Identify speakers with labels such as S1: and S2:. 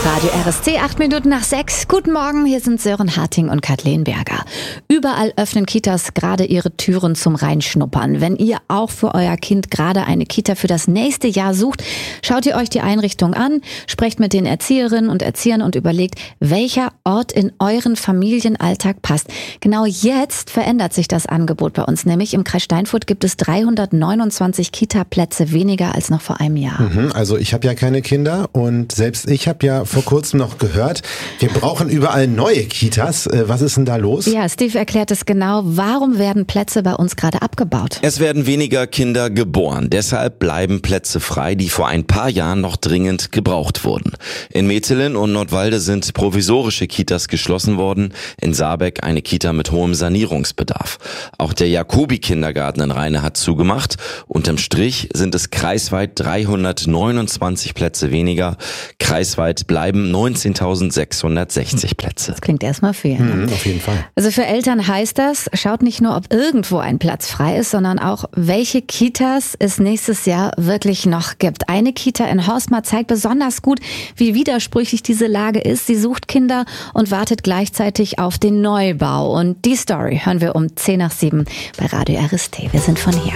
S1: Radio RSC, 8 Minuten nach 6. Guten Morgen, hier sind Sören Harting und Kathleen Berger. Überall öffnen Kitas gerade ihre Türen zum Reinschnuppern. Wenn ihr auch für euer Kind gerade eine Kita für das nächste Jahr sucht, schaut ihr euch die Einrichtung an, sprecht mit den Erzieherinnen und Erziehern und überlegt, welcher Ort in euren Familienalltag passt. Genau jetzt verändert sich das Angebot bei uns, nämlich im Kreis Steinfurt gibt es 329 Kita-Plätze weniger als noch vor einem Jahr.
S2: Also ich habe ja keine Kinder und selbst ich habe ja vor kurzem noch gehört, wir brauchen überall neue Kitas. Was ist denn da los?
S1: Ja, Steve erklärt es genau. Warum werden Plätze bei uns gerade abgebaut?
S3: Es werden weniger Kinder geboren. Deshalb bleiben Plätze frei, die vor ein paar Jahren noch dringend gebraucht wurden. In Metelen und Nordwalde sind provisorische Kitas geschlossen worden. In Saarbeck eine Kita mit hohem Sanierungsbedarf. Auch der Jacobi-Kindergarten in Rheine hat zugemacht. Unterm Strich sind es kreisweit 329 Plätze weniger. Kreisweit bleiben 19.660 Plätze.
S1: Das klingt erstmal viel. Ne?
S2: Auf jeden Fall.
S1: Also für Eltern heißt das, schaut nicht nur, ob irgendwo ein Platz frei ist, sondern auch, welche Kitas es nächstes Jahr wirklich noch gibt. Eine Kita in Horstmar zeigt besonders gut, wie widersprüchlich diese Lage ist. Sie sucht Kinder und wartet gleichzeitig auf den Neubau. Und die Story hören wir um 6:50 bei Radio RST. Wir sind von hier.